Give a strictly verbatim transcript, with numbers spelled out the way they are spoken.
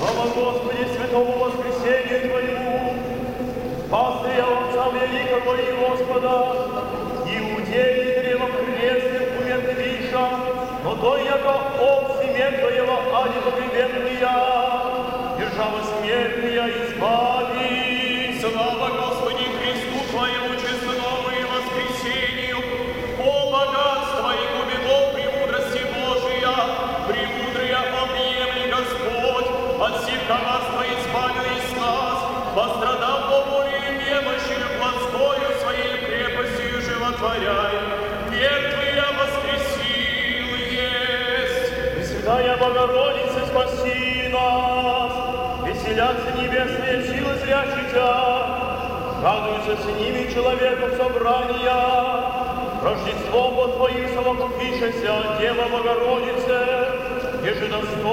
Слава Господи, святому воскресению Твоему, пастыря овца великого и Господа, Иудеи древом крестным умерли виша, но то, яко от семен Твоего, а не погребенный я, держава смертная избави. Слава Господи Христу Твоему честному и воскресению, о богатство и глубину премудрости Божия, премудрая объемли Господь, от всех коварства избавил из нас, пострадав по воле и немощью, плотскою своей крепостью животворяй, мертвые воскресил есть. Пресвятая Богородица, спаси нас, веселятся небесные силы зрящихся, радуются с ними человеком собрания, Рождеством по Твоим совокупившейся Дева Богородице, еже достойно